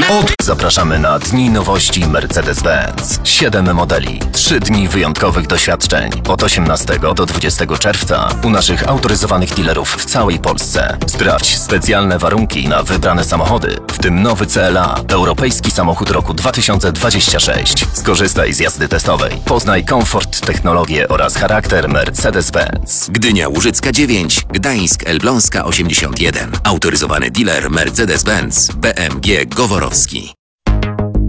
Zapraszamy na Dni Nowości Mercedes-Benz. 7 modeli, 3 dni wyjątkowych doświadczeń. Od 18 do 20 czerwca u naszych autoryzowanych dealerów w całej Polsce. Sprawdź specjalne warunki na wybrane samochody, w tym nowy CLA, europejski samochód roku 2026. Skorzystaj z jazdy testowej. Poznaj komfort, technologię oraz charakter Mercedes-Benz. Gdynia Łużycka 9, Gdańsk Elbląska 81. Autoryzowany dealer Mercedes-Benz BMG Goworowski.